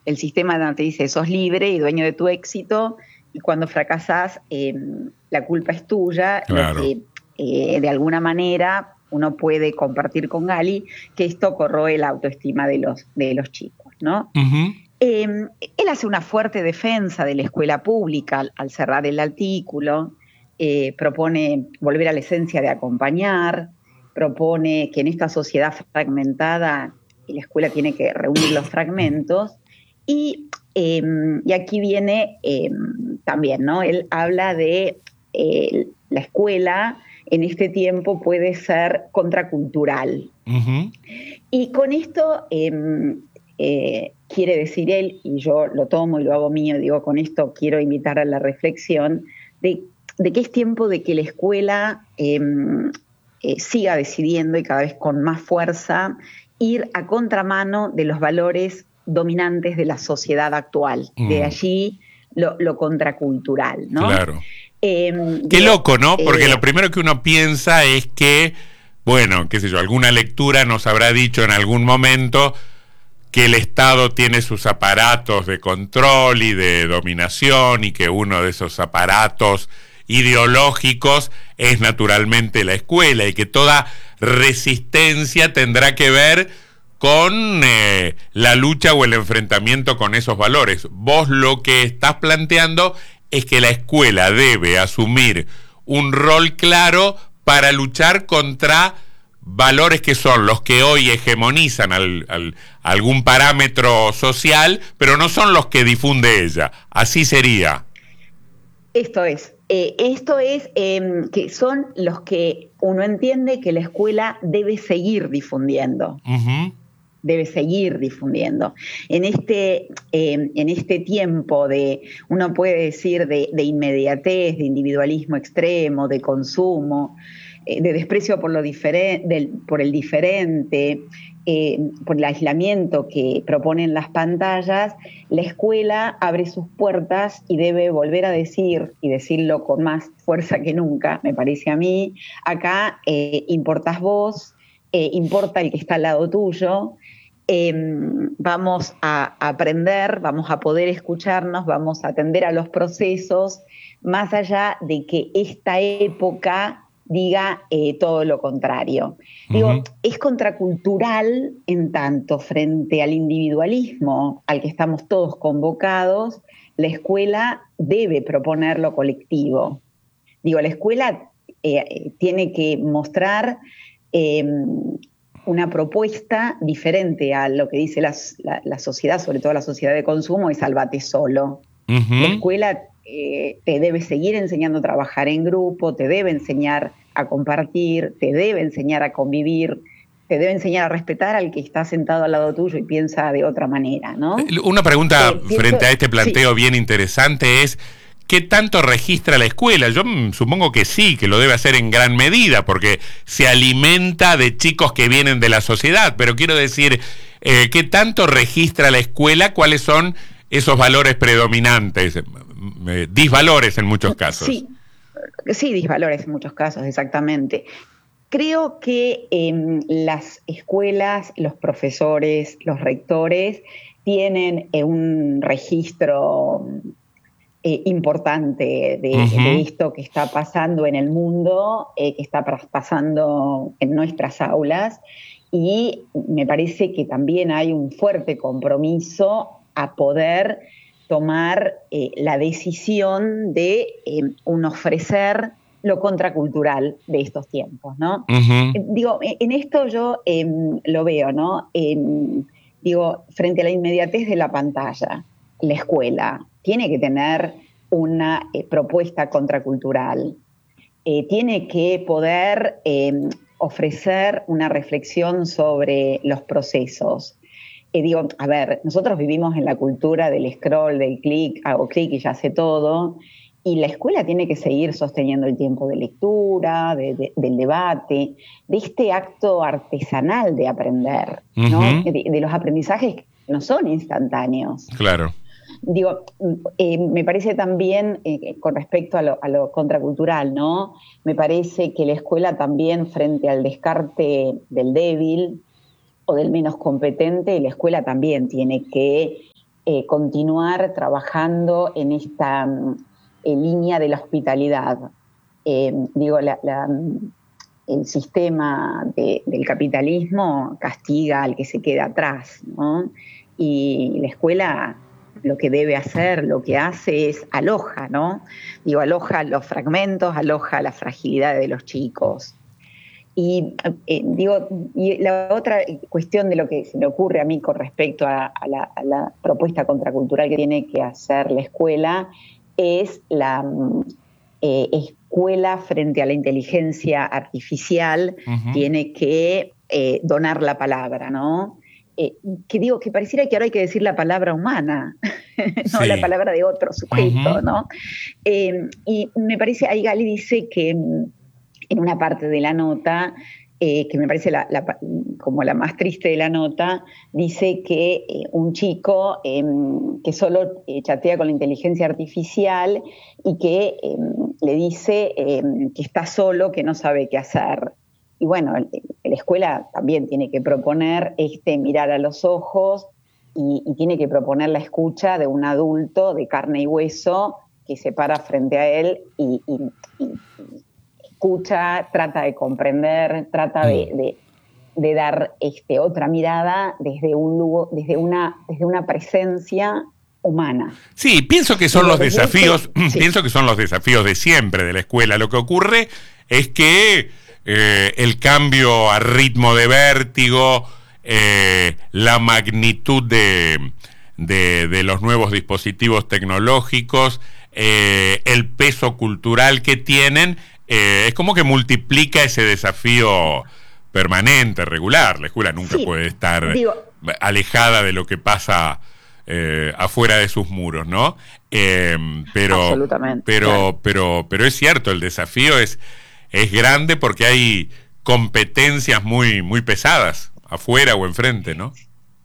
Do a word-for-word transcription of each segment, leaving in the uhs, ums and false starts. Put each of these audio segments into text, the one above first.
el sistema te dice sos libre y dueño de tu éxito, y cuando fracasás eh, la culpa es tuya, claro. Lo que eh, de alguna manera uno puede compartir con Gali, que esto corroe la autoestima de los, de los chicos, ¿no? Uh-huh. Eh, él hace una fuerte defensa de la escuela pública al, al cerrar el artículo, eh, propone volver a la esencia de acompañar, propone que en esta sociedad fragmentada la escuela tiene que reunir los fragmentos, y, eh, y aquí viene eh, también, ¿no? Él habla de eh, la escuela en este tiempo puede ser contracultural. Uh-huh. Y con esto eh, eh, quiere decir él, y yo lo tomo y lo hago mío, digo, con esto quiero invitar a la reflexión de, de que es tiempo de que la escuela eh, eh, siga decidiendo, y cada vez con más fuerza, ir a contramano de los valores dominantes de la sociedad actual. Mm. De allí lo, lo contracultural, ¿no? Claro. Eh, Qué digo, loco, ¿no? Porque eh, lo primero que uno piensa es que, bueno, qué sé yo, alguna lectura nos habrá dicho en algún momento que el Estado tiene sus aparatos de control y de dominación, y que uno de esos aparatos ideológicos es naturalmente la escuela, y que toda resistencia tendrá que ver con eh, la lucha o el enfrentamiento con esos valores. Vos lo que estás planteando es que la escuela debe asumir un rol claro para luchar contra valores que son los que hoy hegemonizan al, al, algún parámetro social, pero no son los que difunde ella. Así sería. Esto es, eh, esto es eh, que son los que uno entiende que la escuela debe seguir difundiendo. Uh-huh. Debe seguir difundiendo. En este, eh, en este tiempo de, uno puede decir, de, de inmediatez, de individualismo extremo, de consumo, eh, de desprecio por, lo diferen, del, por el diferente, eh, por el aislamiento que proponen las pantallas, la escuela abre sus puertas y debe volver a decir, y decirlo con más fuerza que nunca, me parece a mí, acá eh, importás vos, eh, importa el que está al lado tuyo. Eh, vamos a aprender, vamos a poder escucharnos, vamos a atender a los procesos, más allá de que esta época diga eh, todo lo contrario. Uh-huh. Digo, es contracultural en tanto frente al individualismo al que estamos todos convocados, la escuela debe proponer lo colectivo. Digo, la escuela eh, tiene que mostrar eh, una propuesta diferente a lo que dice la, la, la sociedad, sobre todo la sociedad de consumo, es salvate solo. Uh-huh. La escuela eh, te debe seguir enseñando a trabajar en grupo, te debe enseñar a compartir, te debe enseñar a convivir, te debe enseñar a respetar al que está sentado al lado tuyo y piensa de otra manera, ¿no? Una pregunta eh, frente pienso, a este planteo sí. bien interesante es: ¿qué tanto registra la escuela? Yo supongo que sí, que lo debe hacer en gran medida, porque se alimenta de chicos que vienen de la sociedad, pero quiero decir, eh, ¿qué tanto registra la escuela? ¿Cuáles son esos valores predominantes? Eh, disvalores en muchos casos. Sí, sí, disvalores en muchos casos, exactamente. Creo que eh, las escuelas, los profesores, los rectores tienen eh, un registro Eh, importante de, uh-huh. de esto que está pasando en el mundo, eh, que está pasando en nuestras aulas, y me parece que también hay un fuerte compromiso a poder tomar eh, la decisión de eh, un ofrecer lo contracultural de estos tiempos, ¿no? Uh-huh. Eh, digo, en esto yo eh, lo veo, ¿no? Eh, digo, frente a la inmediatez de la pantalla, la escuela tiene que tener una eh, propuesta contracultural, eh, tiene que poder eh, ofrecer una reflexión sobre los procesos. Eh, digo, a ver, nosotros vivimos en la cultura del scroll, del clic, hago clic y ya sé todo, y la escuela tiene que seguir sosteniendo el tiempo de lectura, de, de, del debate, de este acto artesanal de aprender, uh-huh. ¿no? de, de los aprendizajes que no son instantáneos. Claro. Digo, eh, me parece también, eh, con respecto a lo, a lo contracultural, ¿no? Me parece que la escuela también, frente al descarte del débil o del menos competente, la escuela también tiene que eh, continuar trabajando en esta eh, línea de la hospitalidad. Eh, digo, la, la, el sistema de, del capitalismo castiga al que se queda atrás, ¿no? Y la escuela lo que debe hacer, lo que hace es aloja, ¿no? Digo, aloja los fragmentos, aloja la fragilidad de los chicos. Y eh, digo, y la otra cuestión de lo que se me ocurre a mí con respecto a, a, la, a la propuesta contracultural que tiene que hacer la escuela es la eh, escuela frente a la inteligencia artificial, uh-huh. tiene que eh, donar la palabra, ¿no? Eh, que digo, que pareciera que ahora hay que decir la palabra humana, no sí. la palabra de otro sujeto, uh-huh. ¿no? Eh, y me parece, ahí Gali dice que en una parte de la nota, eh, que me parece la, la, como la más triste de la nota, dice que eh, un chico eh, que solo eh, chatea con la inteligencia artificial y que eh, le dice eh, que está solo, que no sabe qué hacer. Y bueno, la escuela también tiene que proponer este mirar a los ojos y, y tiene que proponer la escucha de un adulto de carne y hueso que se para frente a él y, y, y escucha, trata de comprender, trata de, de, de dar este, otra mirada desde, un lugar, desde, una, desde una presencia humana. Sí, pienso que son los desafíos, sí. pienso que son los desafíos de siempre de la escuela. Lo que ocurre es que Eh, el cambio a ritmo de vértigo, eh, la magnitud de, de, de los nuevos dispositivos tecnológicos, eh, el peso cultural que tienen, eh, es como que multiplica ese desafío permanente, regular. La escuela nunca sí, puede estar digo, alejada de lo que pasa eh, afuera de sus muros, ¿no? Eh, pero, absolutamente, pero, claro. pero, pero es cierto, el desafío es Es grande porque hay competencias muy, muy pesadas, afuera o enfrente, ¿no?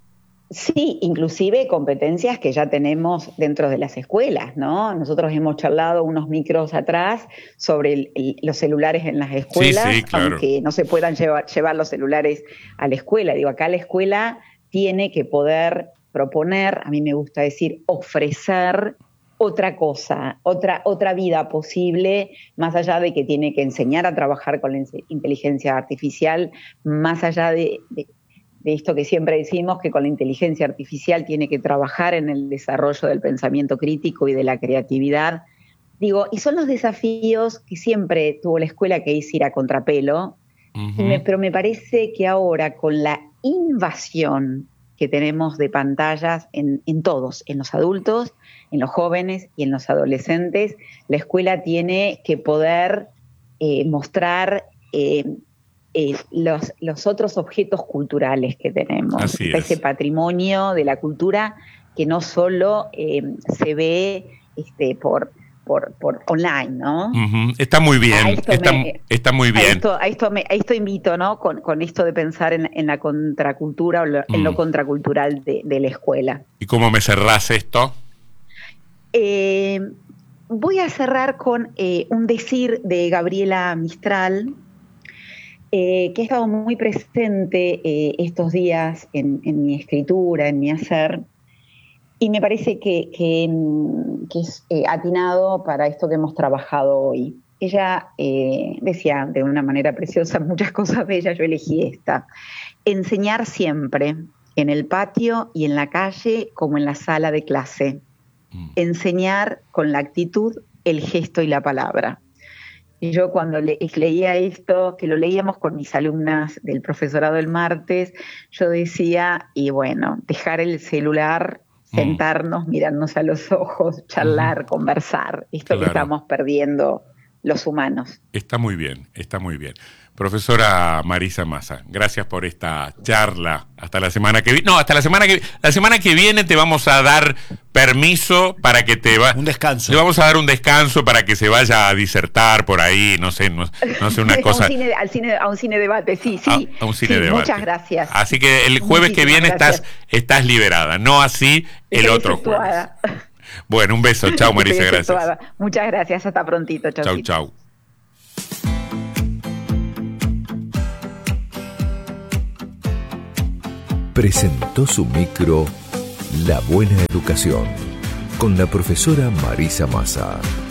Sí, inclusive competencias que ya tenemos dentro de las escuelas, ¿no? Nosotros hemos charlado unos micros atrás sobre el, el, los celulares en las escuelas, sí, sí, claro. aunque no se puedan llevar, llevar los celulares a la escuela. Digo, acá la escuela tiene que poder proponer, a mí me gusta decir, ofrecer otra cosa, otra, otra vida posible, más allá de que tiene que enseñar a trabajar con la inteligencia artificial, más allá de, de, de esto que siempre decimos, que con la inteligencia artificial tiene que trabajar en el desarrollo del pensamiento crítico y de la creatividad. Digo, y son los desafíos que siempre tuvo la escuela, que es ir a contrapelo, uh-huh. me, pero me parece que ahora con la invasión que tenemos de pantallas en, en todos, en los adultos, en los jóvenes y en los adolescentes, la escuela tiene que poder eh, mostrar eh, eh, los, los otros objetos culturales que tenemos. Así ese es. Patrimonio de la cultura que no solo eh, se ve este, por... Por, por online, ¿no? Uh-huh. Está muy bien, está, me, está muy bien. A esto, a esto, me, a esto invito, ¿no? Con, con esto de pensar en, en la contracultura o lo, mm. en lo contracultural de, de la escuela. ¿Y cómo me cerrás esto? Eh, voy a cerrar con eh, un decir de Gabriela Mistral, eh, que ha estado muy presente eh, estos días en, en mi escritura, en mi hacer. Y me parece que, que, que es eh, atinado para esto que hemos trabajado hoy. Ella eh, decía de una manera preciosa muchas cosas bellas, yo elegí esta. Enseñar siempre, en el patio y en la calle como en la sala de clase. Mm. Enseñar con la actitud, el gesto y la palabra. Y yo cuando le, leía esto, que lo leíamos con mis alumnas del profesorado el martes, yo decía, y bueno, dejar el celular, sentarnos, mirarnos a los ojos, charlar, uh-huh. conversar, esto claro. que estamos perdiendo los humanos. Está muy bien, está muy bien. Profesora Marisa Massa, gracias por esta charla. Hasta la semana que viene. No, hasta la semana que la semana que viene te vamos a dar permiso para que te va. Un descanso. Te vamos a dar un descanso para que se vaya a disertar por ahí, no sé, no, no sé una cosa. a, un cine, al cine, a un cine debate, sí, sí. A, a un cine sí, debate. Muchas gracias. Así que el jueves Muchísimas que viene estás, estás liberada, no así el Estoy otro efectuada. jueves. Bueno, un beso. Chau, Marisa, gracias. Muchas gracias, hasta prontito. Chau, chau. chau. Presentó su micro La buena educación, con la profesora Marisa Massa.